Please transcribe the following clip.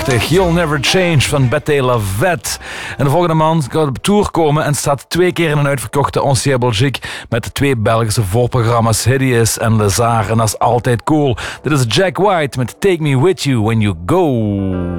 prachtig. You'll Never Change van Bette Lavette. En de volgende maand gaat op tour komen en staat 2 keer in een uitverkochte Ancien Belgique met de 2 Belgische voorprogramma's Hideous en Les Arts. En dat is altijd cool. Dit is Jack White met Take Me With You When You Go.